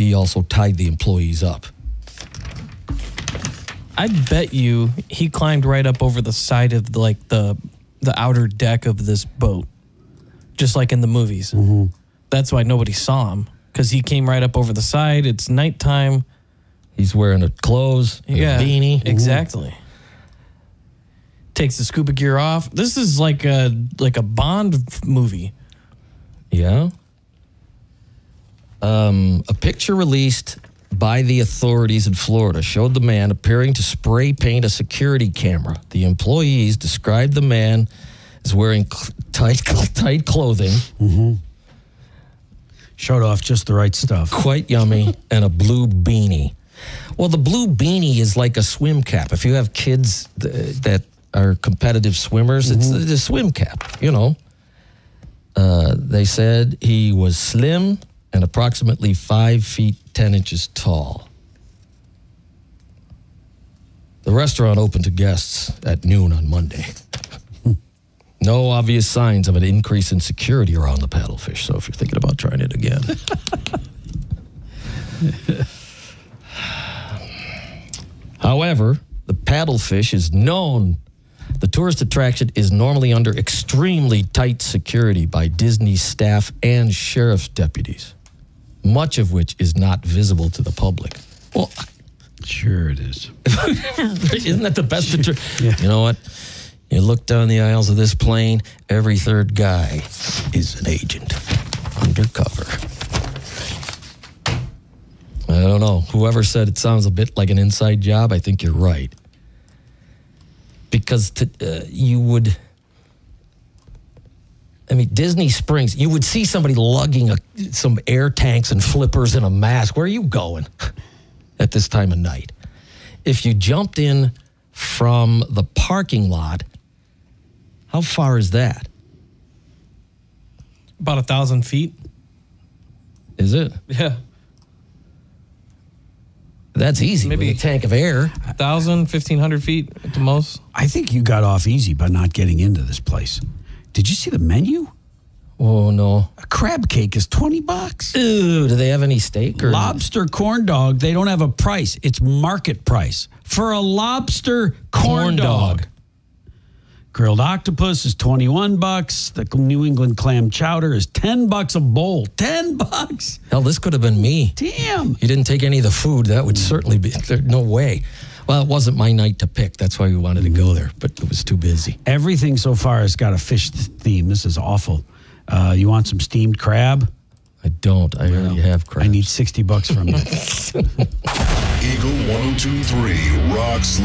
he also tied the employees up. I bet you he climbed right up over the side of the outer deck of this boat, just like in the movies. Mm-hmm. That's why nobody saw him, because he came right up over the side. It's nighttime. He's wearing a clothes, a beanie. Exactly. Takes the scuba gear off. This is like a Bond movie. Yeah. A picture released by the authorities in Florida showed the man appearing to spray paint a security camera. The employees described the man as wearing tight clothing. Mm-hmm. Showed off just the right stuff. Quite yummy, and a blue beanie. Well, the blue beanie is like a swim cap. If you have kids that are competitive swimmers, it's a swim cap, you know. They said he was slim and approximately 5 feet 10 inches tall. The restaurant opened to guests at noon on Monday. No obvious signs of an increase in security around the paddlefish, so if you're thinking about trying it again. However, the paddlefish is known. The tourist attraction is normally under extremely tight security by Disney staff and sheriff's deputies, much of which is not visible to the public. Well, sure it is. Isn't that the best? Yeah. You know what? You look down the aisles of this plane, every third guy is an agent, undercover. I don't know. Whoever said it sounds a bit like an inside job, I think you're right. Because you would... I mean, Disney Springs, you would see somebody lugging some air tanks and flippers and a mask. Where are you going at this time of night? If you jumped in from the parking lot, how far is that? About 1,000 feet. Is it? Yeah. That's easy. Maybe with a tank of air. 1,000, 1,500 feet at the most. I think you got off easy by not getting into this place. Did you see the menu? Oh, no. A crab cake is $20. Ooh, do they have any steak? Or Lobster corn dog, they don't have a price. It's market price for a lobster corn dog. Grilled octopus is $21. The New England clam chowder is $10 a bowl. $10. Hell, this could have been me. Damn. You didn't take any of the food. That would certainly be... No way. Well, it wasn't my night to pick. That's why we wanted to go there, but it was too busy. Everything so far has got a fish theme. This is awful. You want some steamed crab? I don't. I already have crabs. I need $60 from you. Eagle 102.3 rocks